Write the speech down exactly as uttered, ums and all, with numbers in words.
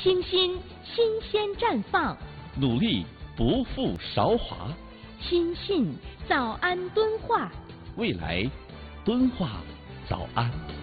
清新新鲜绽放， 努力不负韶华。 亲信早安敦化， 未来敦化早安。